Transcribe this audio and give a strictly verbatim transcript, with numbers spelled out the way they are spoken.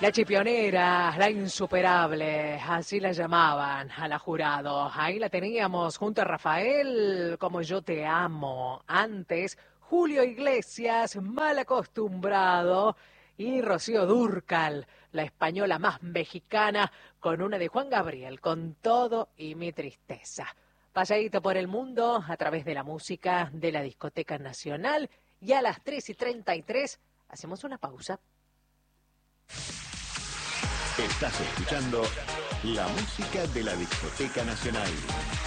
La chipionera, la insuperable, así la llamaban a la Jurado. Ahí la teníamos junto a Rafael, Como yo te amo. Antes, Julio Iglesias, Mal acostumbrado. Y Rocío Dúrcal, la española más mexicana, con una de Juan Gabriel, Con todo y mi tristeza. Paseíto por el mundo a través de la música de la Discoteca Nacional. Y a las tres y treinta y tres hacemos una pausa. Estás escuchando la música de la Discoteca Nacional.